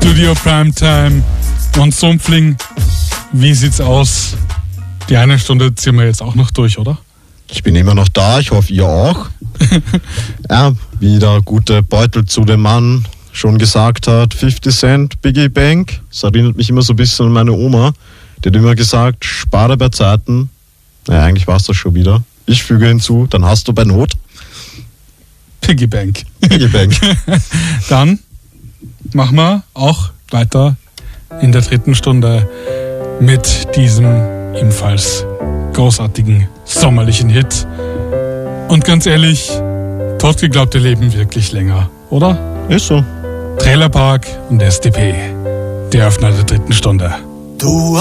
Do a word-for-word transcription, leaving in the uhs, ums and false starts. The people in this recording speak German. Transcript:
Studio Primetime und Sumpfling. Wie sieht's aus? Die eine Stunde ziehen wir jetzt auch noch durch, oder? Ich bin immer noch da, ich hoffe, ihr auch. Ja, wie der gute Beutel zu dem Mann schon gesagt hat, fifty Cent, Biggie Bank. Das erinnert mich immer so ein bisschen an meine Oma. Die hat immer gesagt, spare bei Zeiten. Naja, eigentlich war es das schon wieder. Ich füge hinzu, dann hast du bei Not Piggy Bank. Piggy Bank. Dann machen wir auch weiter in der dritten Stunde mit diesem ebenfalls großartigen sommerlichen Hit. Und ganz ehrlich, Totgeglaubte leben wirklich länger, oder? Ist so. Trailerpark und S D P. Der Öffner der dritten Stunde. Du